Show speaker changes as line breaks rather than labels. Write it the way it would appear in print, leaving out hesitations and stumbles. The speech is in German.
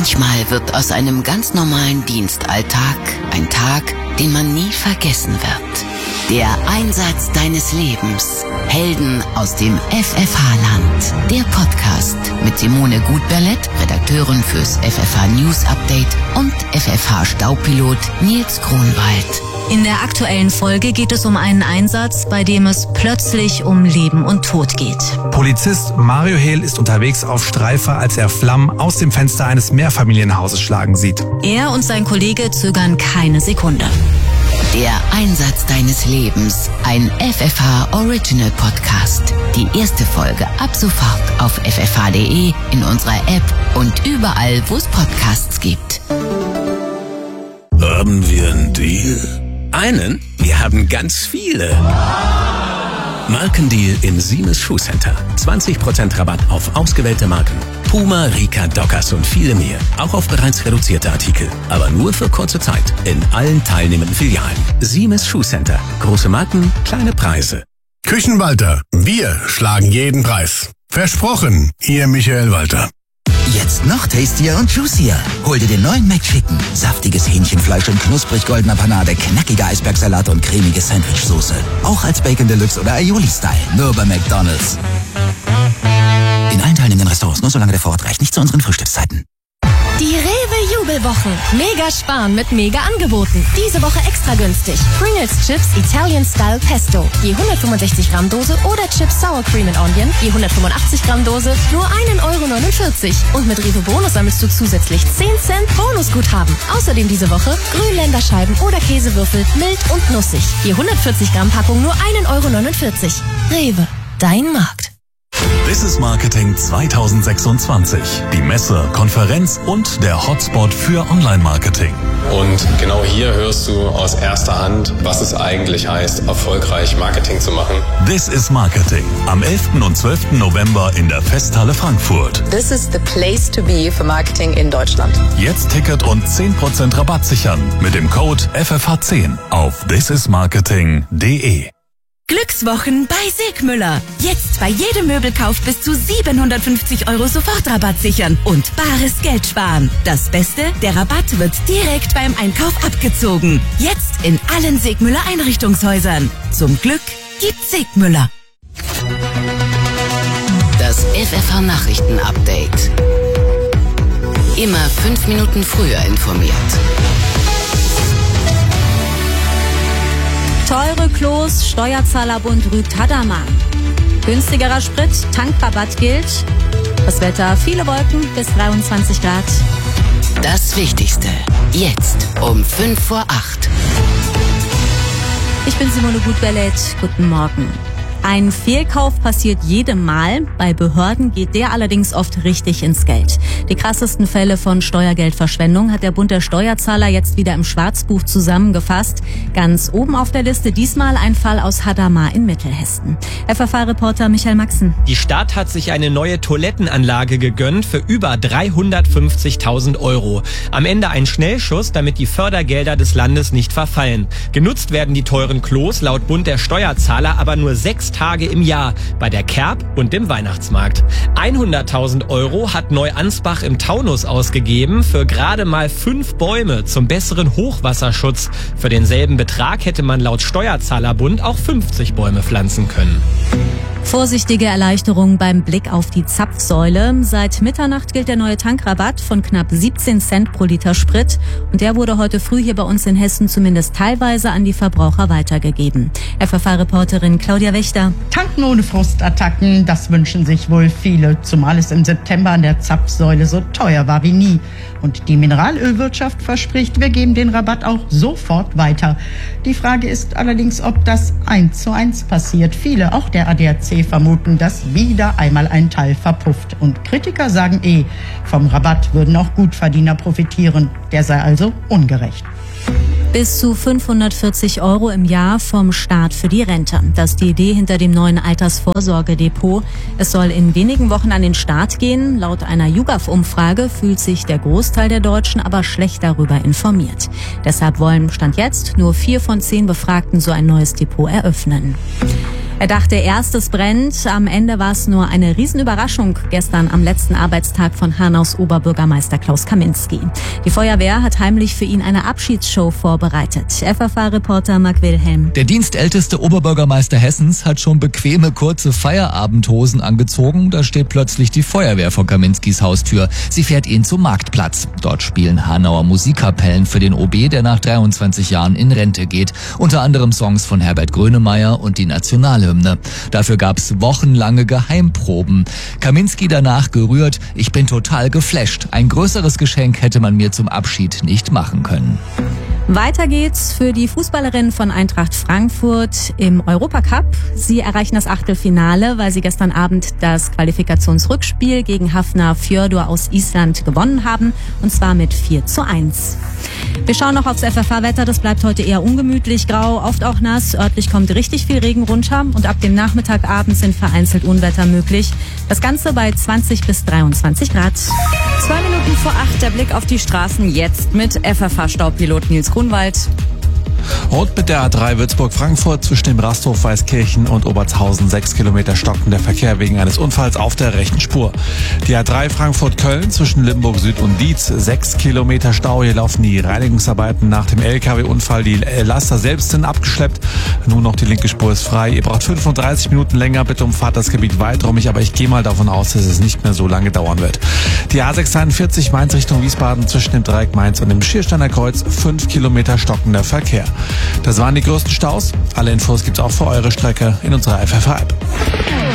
Manchmal wird aus einem ganz normalen Dienstalltag ein Tag, den man nie vergessen wird. Der Einsatz deines Lebens. Helden aus dem FFH-Land. Der Podcast mit Simone Gutberlet, Redakteurin fürs FFH News Update, und FFH-Staupilot Nils Kronwald.
In der aktuellen Folge geht es um einen Einsatz, bei dem es plötzlich um Leben und Tod geht.
Polizist Mario Hehl ist unterwegs auf Streife, als er Flammen aus dem Fenster eines Mehrfamilienhauses schlagen sieht.
Er und sein Kollege zögern keine Sekunde.
Der Einsatz deines Lebens, ein FFH Original Podcast. Die erste Folge ab sofort auf ffh.de, in unserer App und überall, wo es Podcasts gibt.
Haben wir einen Deal? Einen? Wir haben ganz viele. Markendeal im Siemens Schuhcenter. 20% Rabatt auf ausgewählte Marken. Puma, Rika, Dockers und viele mehr. Auch auf bereits reduzierte Artikel. Aber nur für kurze Zeit. In allen teilnehmenden Filialen. Siemens Schuhcenter. Große Marken, kleine Preise.
Küchenwalter. Wir schlagen jeden Preis. Versprochen. Ihr Michael Walter.
Jetzt noch tastier und juicier. Hol dir den neuen McChicken. Saftiges Hähnchenfleisch in knusprig goldener Panade, knackiger Eisbergsalat und cremige Sandwichsoße. Auch als Bacon Deluxe oder Aioli-Style. Nur bei McDonald's. In allen teilnehmenden Restaurants, nur solange der Vorrat reicht. Nicht zu unseren Frühstückszeiten.
Die Rewe-Jubelwochen. Mega sparen mit Mega-Angeboten. Diese Woche extra günstig. Pringles Chips Italian Style Pesto. Je 165 Gramm Dose oder Chips Sour Cream and Onion. Je 185 Gramm Dose. Nur 1,49 €. Und mit Rewe Bonus sammelst du zusätzlich 10 Cent Bonusguthaben. Außerdem diese Woche Grünländerscheiben oder Käsewürfel. Mild und nussig. Je 140 Gramm Packung nur 1,49 €. Rewe. Dein Markt.
This is Marketing 2026. Die Messe, Konferenz und der Hotspot für Online-Marketing.
Und genau hier hörst du aus erster Hand, was es eigentlich heißt, erfolgreich Marketing zu machen.
This is Marketing. Am 11. und 12. November in der Festhalle Frankfurt.
This is the place to be für Marketing in Deutschland.
Jetzt Ticket und 10% Rabatt sichern mit dem Code FFH10 auf thisismarketing.de.
Glückswochen bei Segmüller. Jetzt bei jedem Möbelkauf bis zu 750 € Sofortrabatt sichern und bares Geld sparen. Das Beste, der Rabatt wird direkt beim Einkauf abgezogen. Jetzt in allen Segmüller Einrichtungshäusern. Zum Glück gibt's Segmüller.
Das FFH Nachrichten Update. Immer 5 Minuten früher informiert.
Teure Klos, Steuerzahlerbund rügt Hadamar. Günstigerer Sprit, Tankrabatt gilt. Das Wetter, viele Wolken bis 23 Grad.
Das Wichtigste, jetzt um 5 vor 8.
Ich bin Simone Gutberlet, guten Morgen. Ein Fehlkauf passiert jedem Mal. Bei Behörden geht der allerdings oft richtig ins Geld. Die krassesten Fälle von Steuergeldverschwendung hat der Bund der Steuerzahler jetzt wieder im Schwarzbuch zusammengefasst. Ganz oben auf der Liste diesmal ein Fall aus Hadamar in Mittelhessen. FFH-Reporter Michael Maxen.
Die Stadt hat sich eine neue Toilettenanlage gegönnt für über 350.000 €. Am Ende ein Schnellschuss, damit die Fördergelder des Landes nicht verfallen. Genutzt werden die teuren Klos laut Bund der Steuerzahler aber nur 6 Tage im Jahr bei der Kerb und dem Weihnachtsmarkt. 100.000 € hat Neuansbach im Taunus ausgegeben für gerade mal 5 Bäume zum besseren Hochwasserschutz. Für denselben Betrag hätte man laut Steuerzahlerbund auch 50 Bäume pflanzen können.
Vorsichtige Erleichterung beim Blick auf die Zapfsäule. Seit Mitternacht gilt der neue Tankrabatt von knapp 17 Cent pro Liter Sprit. Und der wurde heute früh hier bei uns in Hessen zumindest teilweise an die Verbraucher weitergegeben. FFH-Reporterin Claudia Wächter.
Tanken ohne Frustattacken, das wünschen sich wohl viele. Zumal es im September an der Zapfsäule so teuer war wie nie. Und die Mineralölwirtschaft verspricht, wir geben den Rabatt auch sofort weiter. Die Frage ist allerdings, ob das 1:1 passiert. Viele, auch der ADAC, vermuten, dass wieder einmal ein Teil verpufft. Und Kritiker sagen vom Rabatt würden auch Gutverdiener profitieren. Der sei also ungerecht.
Bis zu 540 € im Jahr vom Staat für die Rente. Das ist die Idee hinter dem neuen Altersvorsorgedepot. Es soll in wenigen Wochen an den Start gehen. Laut einer YouGov-Umfrage fühlt sich der Großteil der Deutschen aber schlecht darüber informiert. Deshalb wollen Stand jetzt nur 4 von 10 Befragten so ein neues Depot eröffnen. Er dachte erst, es brennt. Am Ende war es nur eine Riesenüberraschung gestern am letzten Arbeitstag von Hanaus Oberbürgermeister Klaus Kaminski. Die Feuerwehr hat heimlich für ihn eine Abschiedsshow vorbereitet. FFH-Reporter Marc Wilhelm.
Der dienstälteste Oberbürgermeister Hessens hat schon bequeme, kurze Feierabendhosen angezogen. Da steht plötzlich die Feuerwehr vor Kaminskis Haustür. Sie fährt ihn zum Marktplatz. Dort spielen Hanauer Musikkapellen für den OB, der nach 23 Jahren in Rente geht. Unter anderem Songs von Herbert Grönemeyer und die Nationalhymne. Dafür gab's wochenlange Geheimproben. Kaminski danach gerührt: Ich bin total geflasht. Ein größeres Geschenk hätte man mir zum Abschied nicht machen können.
Weiter geht's für die Fußballerinnen von Eintracht Frankfurt im Europacup. Sie erreichen das Achtelfinale, weil sie gestern Abend das Qualifikationsrückspiel gegen Hafnar Fjörður aus Island gewonnen haben, und zwar mit 4:1. Wir schauen noch aufs FFH-Wetter. Das bleibt heute eher ungemütlich, grau, oft auch nass. Örtlich kommt richtig viel Regen runter und ab dem Nachmittagabend sind vereinzelt Unwetter möglich. Das Ganze bei 20 bis 23 Grad.
7:02 der Blick auf die Straßen jetzt mit FFH-Staupilot Nils Grunwald.
Rot mit der A3 Würzburg-Frankfurt zwischen dem Rasthof Weißkirchen und Obertshausen 6 Kilometer stockender Verkehr wegen eines Unfalls auf der rechten Spur. Die A3 Frankfurt-Köln zwischen Limburg Süd und Dietz 6 Kilometer Stau. Hier laufen die Reinigungsarbeiten nach dem LKW-Unfall. Die Laster selbst sind abgeschleppt. Nur noch die linke Spur ist frei. Ihr braucht 35 Minuten länger. Bitte umfahrt das Gebiet weiträumig, aber ich gehe mal davon aus, dass es nicht mehr so lange dauern wird. Die A641 Mainz Richtung Wiesbaden zwischen dem Dreieck Mainz und dem Schiersteiner Kreuz 5 Kilometer stockender Verkehr. Das waren die größten Staus. Alle Infos gibt's auch für eure Strecke in unserer FFH-App.